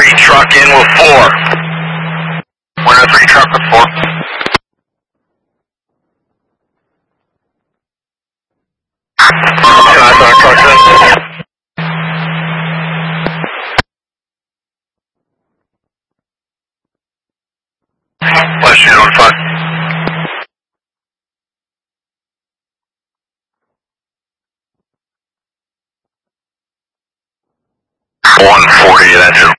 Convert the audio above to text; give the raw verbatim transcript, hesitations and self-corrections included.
three truck in with four. one oh three truck with four. Yeah, I thought truck in. West Unit five. one forty at engine